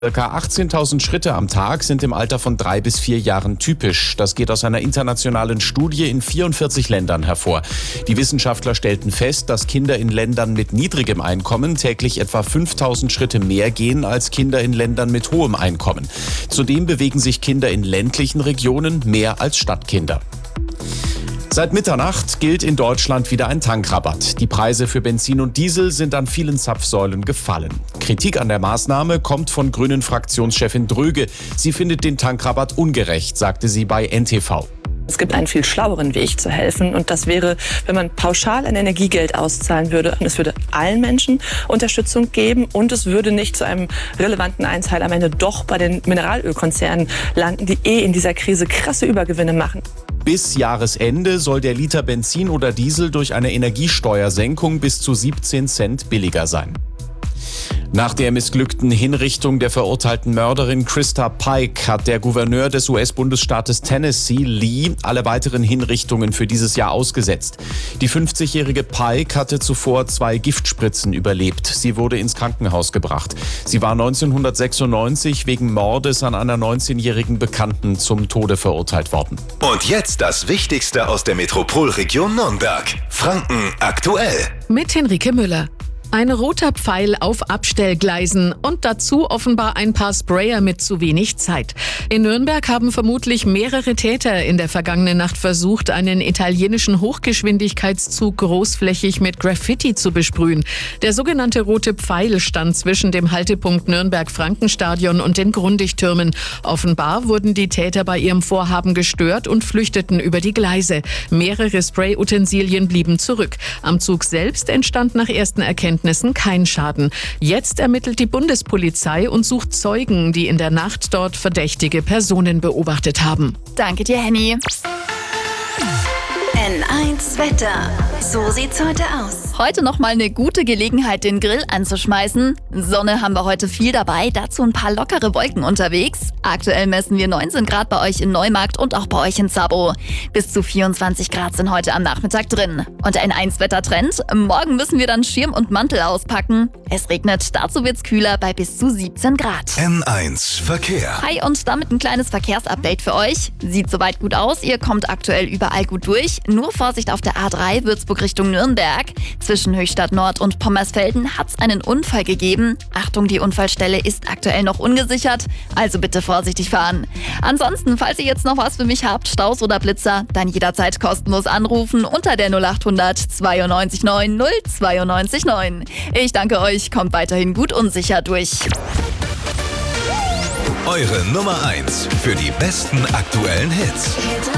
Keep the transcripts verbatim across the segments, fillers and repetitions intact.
Circa achtzehntausend Schritte am Tag sind im Alter von drei bis vier Jahren typisch. Das geht aus einer internationalen Studie in vierundvierzig Ländern hervor. Die Wissenschaftler stellten fest, dass Kinder in Ländern mit niedrigem Einkommen täglich etwa fünftausend Schritte mehr gehen als Kinder in Ländern mit hohem Einkommen. Zudem bewegen sich Kinder in ländlichen Regionen mehr als Stadtkinder. Seit Mitternacht gilt in Deutschland wieder ein Tankrabatt. Die Preise für Benzin und Diesel sind an vielen Zapfsäulen gefallen. Kritik an der Maßnahme kommt von Grünen-Fraktionschefin Dröge. Sie findet den Tankrabatt ungerecht, sagte sie bei N T V. Es gibt einen viel schlaueren Weg zu helfen und das wäre, wenn man pauschal ein Energiegeld auszahlen würde. Es würde allen Menschen Unterstützung geben und es würde nicht zu einem relevanten Einteil am Ende doch bei den Mineralölkonzernen landen, die eh in dieser Krise krasse Übergewinne machen. Bis Jahresende soll der Liter Benzin oder Diesel durch eine Energiesteuersenkung bis zu siebzehn Cent billiger sein. Nach der missglückten Hinrichtung der verurteilten Mörderin Krista Pike hat der Gouverneur des U S-Bundesstaates Tennessee, Lee, alle weiteren Hinrichtungen für dieses Jahr ausgesetzt. Die fünfzigjährige Pike hatte zuvor zwei Giftspritzen überlebt. Sie wurde ins Krankenhaus gebracht. Sie war neunzehnhundertsechsundneunzig wegen Mordes an einer neunzehnjährigen Bekannten zum Tode verurteilt worden. Und jetzt das Wichtigste aus der Metropolregion Nürnberg. Franken aktuell. Mit Henrike Müller. Ein roter Pfeil auf Abstellgleisen und dazu offenbar ein paar Sprayer mit zu wenig Zeit. In Nürnberg haben vermutlich mehrere Täter in der vergangenen Nacht versucht, einen italienischen Hochgeschwindigkeitszug großflächig mit Graffiti zu besprühen. Der sogenannte rote Pfeil stand zwischen dem Haltepunkt Nürnberg-Frankenstadion und den Grundichtürmen. Offenbar wurden die Täter bei ihrem Vorhaben gestört und flüchteten über die Gleise. Mehrere Sprayutensilien blieben zurück. Am Zug selbst entstand nach ersten Erkenntnissen kein Schaden. Jetzt ermittelt die Bundespolizei und sucht Zeugen, die in der Nacht dort verdächtige Personen beobachtet haben. Danke dir, Henny. N eins Wetter. So sieht's heute aus. Heute noch mal eine gute Gelegenheit, den Grill anzuschmeißen. Sonne haben wir heute viel dabei, dazu ein paar lockere Wolken unterwegs. Aktuell messen wir neunzehn Grad bei euch in Neumarkt und auch bei euch in Zabo. Bis zu vierundzwanzig Grad sind heute am Nachmittag drin. Und ein eins Wettertrend. Morgen müssen wir dann Schirm und Mantel auspacken. Es regnet, dazu wird's kühler bei bis zu siebzehn Grad. N eins Verkehr. Hi und damit ein kleines Verkehrsupdate für euch. Sieht soweit gut aus, ihr kommt aktuell überall gut durch. Nur Vorsicht auf der A drei Würzburg Richtung Nürnberg. Zwischen Höchstadt Nord und Pommersfelden hat es einen Unfall gegeben. Achtung, die Unfallstelle ist aktuell noch ungesichert, also bitte vorsichtig fahren. Ansonsten, falls ihr jetzt noch was für mich habt, Staus oder Blitzer, dann jederzeit kostenlos anrufen unter der null acht hundert zweiundneunzig neun null zweiundneunzig neun. Ich danke euch, kommt weiterhin gut und sicher durch. Eure Nummer eins für die besten aktuellen Hits.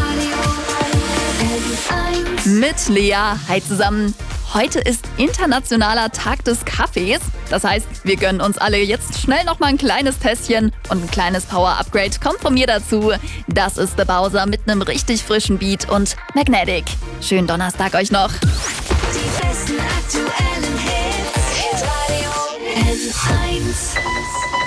Mit Lea, hi zusammen. Heute ist internationaler Tag des Kaffees. Das heißt, wir gönnen uns alle jetzt schnell noch mal ein kleines Tässchen und ein kleines Power-Upgrade kommt von mir dazu. Das ist The Bowser mit einem richtig frischen Beat und Magnetic. Schönen Donnerstag euch noch. Die besten aktuellen Hits. Hitradio N eins.